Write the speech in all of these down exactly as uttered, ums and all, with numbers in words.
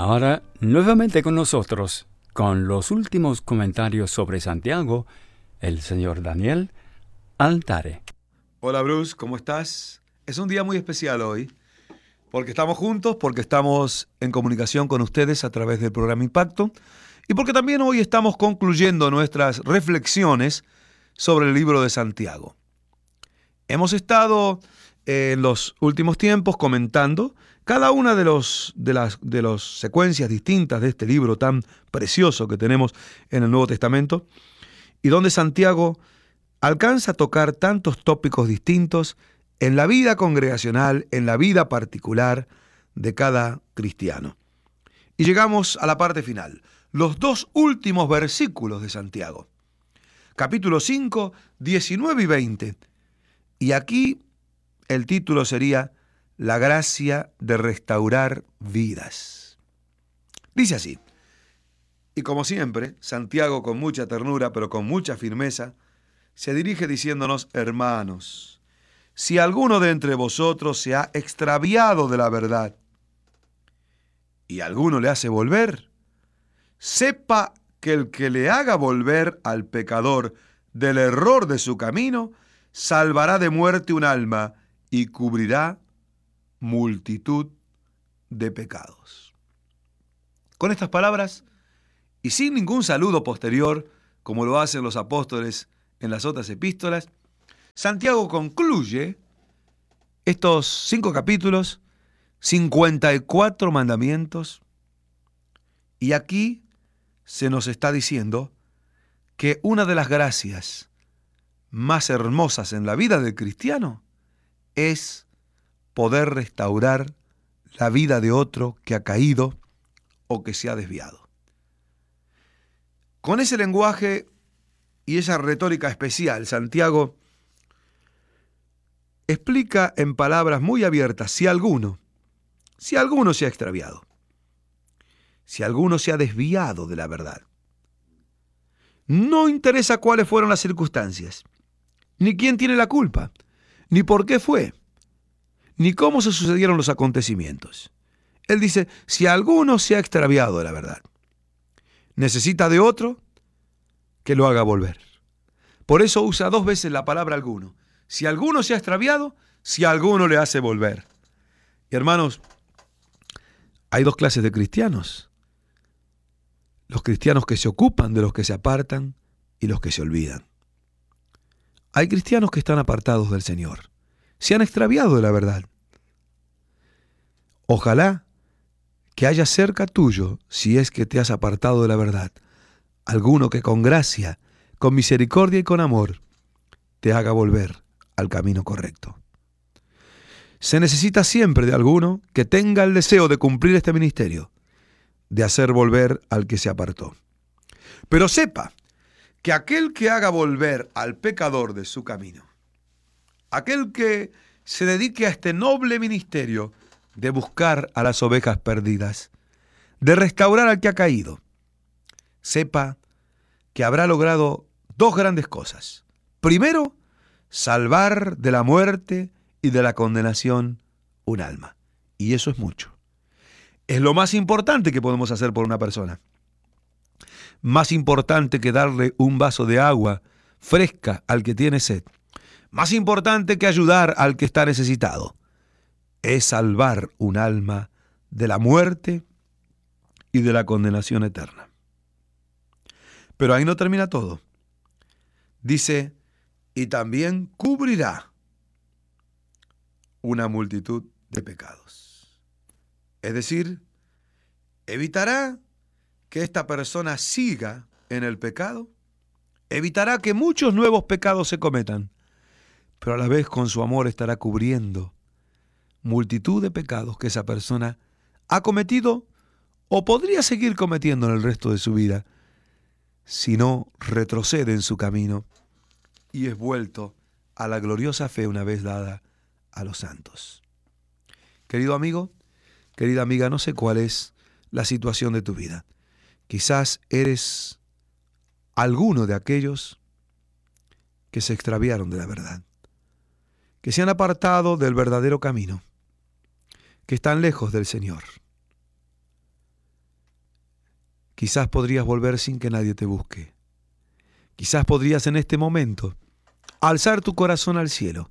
Ahora, nuevamente con nosotros, con los últimos comentarios sobre Santiago, el señor Daniel Altare. Hola Bruce, ¿cómo estás? Es un día muy especial hoy, porque estamos juntos, porque estamos en comunicación con ustedes a través del programa Impacto, y porque también hoy estamos concluyendo nuestras reflexiones sobre el libro de Santiago. Hemos estado eh, en los últimos tiempos comentando cada una de los de las de las secuencias distintas de este libro tan precioso que tenemos en el Nuevo Testamento, y donde Santiago alcanza a tocar tantos tópicos distintos en la vida congregacional, en la vida particular de cada cristiano. Y llegamos a la parte final, los dos últimos versículos de Santiago, capítulo cinco, diecinueve y veinte. Y aquí el título sería La gracia de restaurar vidas. Dice así: y como siempre, Santiago, con mucha ternura, pero con mucha firmeza, se dirige diciéndonos: hermanos, si alguno de entre vosotros se ha extraviado de la verdad y alguno le hace volver, sepa que el que le haga volver al pecador del error de su camino, salvará de muerte un alma y cubrirá multitud de pecados. Con estas palabras, y sin ningún saludo posterior, como lo hacen los apóstoles en las otras epístolas, Santiago concluye estos cinco capítulos, cincuenta y cuatro mandamientos, y aquí se nos está diciendo que una de las gracias más hermosas en la vida del cristiano es poder restaurar la vida de otro que ha caído o que se ha desviado. Con ese lenguaje y esa retórica especial, Santiago explica en palabras muy abiertas: si alguno, si alguno se ha extraviado, si alguno se ha desviado de la verdad, no interesa cuáles fueron las circunstancias, ni quién tiene la culpa, ni por qué fue, ni cómo se sucedieron los acontecimientos. Él dice: si alguno se ha extraviado de la verdad, necesita de otro que lo haga volver. Por eso usa dos veces la palabra alguno. Si alguno se ha extraviado, si alguno le hace volver. Y hermanos, hay dos clases de cristianos: los cristianos que se ocupan de los que se apartan y los que se olvidan. Hay cristianos que están apartados del Señor, se han extraviado de la verdad. Ojalá que haya cerca tuyo, si es que te has apartado de la verdad, alguno que con gracia, con misericordia y con amor te haga volver al camino correcto. Se necesita siempre de alguno que tenga el deseo de cumplir este ministerio, de hacer volver al que se apartó. Pero sepa que aquel que haga volver al pecador de su camino, aquel que se dedique a este noble ministerio de buscar a las ovejas perdidas, de restaurar al que ha caído, sepa que habrá logrado dos grandes cosas. Primero, salvar de la muerte y de la condenación un alma. Y eso es mucho. Es lo más importante que podemos hacer por una persona. Más importante que darle un vaso de agua fresca al que tiene sed. Más importante que ayudar al que está necesitado. Es salvar un alma de la muerte y de la condenación eterna. Pero ahí no termina todo. Dice: y también cubrirá una multitud de pecados. Es decir, evitará que esta persona siga en el pecado, evitará que muchos nuevos pecados se cometan, pero a la vez con su amor estará cubriendo multitud de pecados que esa persona ha cometido o podría seguir cometiendo en el resto de su vida si no retrocede en su camino y es vuelto a la gloriosa fe una vez dada a los santos. Querido amigo, querida amiga, no sé cuál es la situación de tu vida. Quizás eres alguno de aquellos que se extraviaron de la verdad, que se han apartado del verdadero camino, que están lejos del Señor. Quizás podrías volver sin que nadie te busque. Quizás podrías en este momento alzar tu corazón al cielo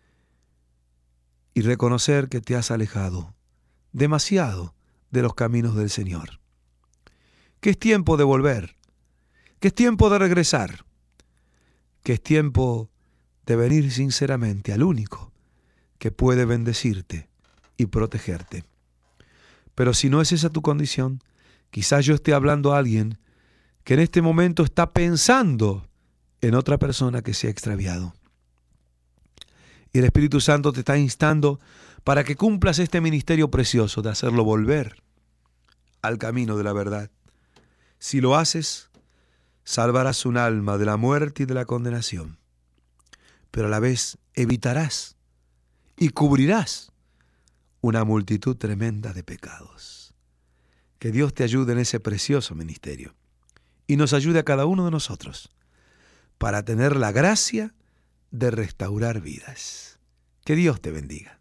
y reconocer que te has alejado demasiado de los caminos del Señor. Que es tiempo de volver, que es tiempo de regresar, que es tiempo de venir sinceramente al único que puede bendecirte y protegerte. Pero si no es esa tu condición, quizás yo esté hablando a alguien que en este momento está pensando en otra persona que se ha extraviado. Y el Espíritu Santo te está instando para que cumplas este ministerio precioso de hacerlo volver al camino de la verdad. Si lo haces, salvarás un alma de la muerte y de la condenación, pero a la vez evitarás y cubrirás una multitud tremenda de pecados. Que Dios te ayude en ese precioso ministerio y nos ayude a cada uno de nosotros para tener la gracia de restaurar vidas. Que Dios te bendiga.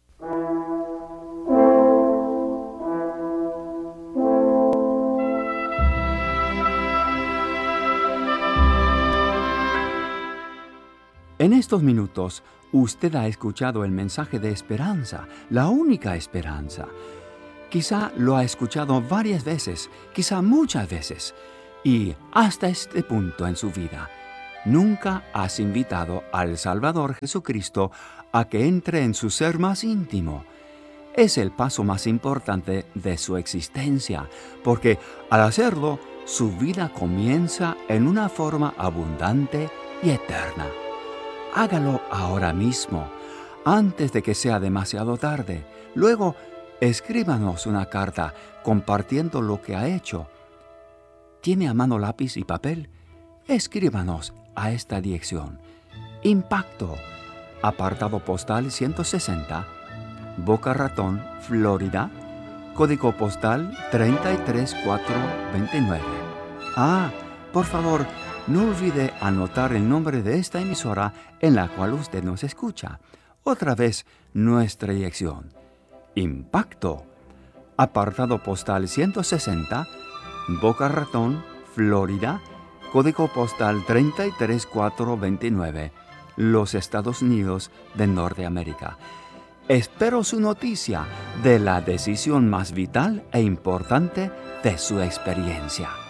En estos minutos, usted ha escuchado el mensaje de esperanza, la única esperanza. Quizá lo ha escuchado varias veces, quizá muchas veces, y hasta este punto en su vida, nunca has invitado al Salvador Jesucristo a que entre en su ser más íntimo. Es el paso más importante de su existencia, porque al hacerlo, su vida comienza en una forma abundante y eterna. Hágalo ahora mismo, antes de que sea demasiado tarde. Luego, escríbanos una carta compartiendo lo que ha hecho. ¿Tiene a mano lápiz y papel? Escríbanos a esta dirección. Impacto, apartado postal ciento sesenta, Boca Raton, Florida, código postal treinta y tres mil cuatrocientos veintinueve. Ah, por favor, no olvide anotar el nombre de esta emisora en la cual usted nos escucha. Otra vez, nuestra dirección. Impacto, apartado postal ciento sesenta, Boca Raton, Florida, código postal treinta y tres mil cuatrocientos veintinueve, los Estados Unidos de Norteamérica. Espero su noticia de la decisión más vital e importante de su experiencia.